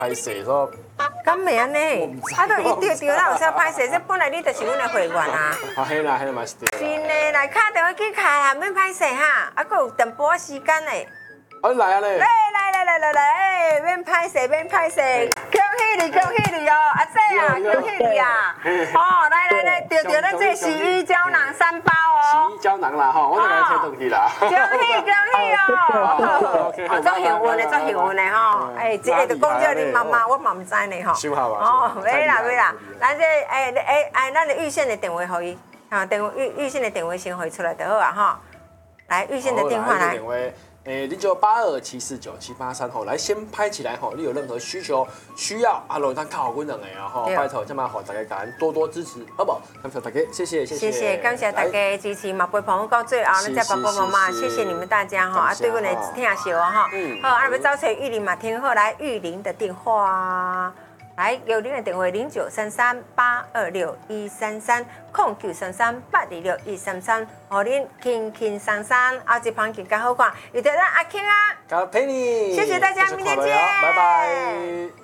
歹势说。 咁袂安尼，啊，都伊对啦，有啥歹势？这本来你就是阮的会员啊。 啊，嘿啦，嘿嘛是对。 真的，来敲电话去敲啦，免歹势哈，啊，佫有电波时间嘞。 啊，你来啊咧！ 来，免歹势，恭喜你哦，阿姐啊，恭喜你啊！哦，来，对，咱这洗衣胶囊3包哦。 洗衣胶囊啦，吼，我就来切东西啦。 恭喜哦！做幸运的吼，哎，这个就讲叫你妈妈，我嘛唔知呢吼。 收下吧。 哦，没啦，咱这咱的预线的电话可以，啊，预线的电话先回出来就好啊哈。来，预线的电话来。0982749783吼， 来先拍起来吼，你有任何需求需要啊，龙汤靠阮两个啊吼，拜托，这么好大家感恩多多支持，好不好？感谢大家，谢谢， 感谢大家支持，嘛陪伴我到最后，咱这爸爸妈妈，谢谢你们大家哈，啊，对我的听笑哈，好，啊，要找找玉玲嘛，听好来玉玲的电话。来，有您的电话0933826133，0933826133，互您轻轻松松，后一盘更加好看，遇到咱阿庆啊， 陪你， 谢谢大家，明天见， 拜拜。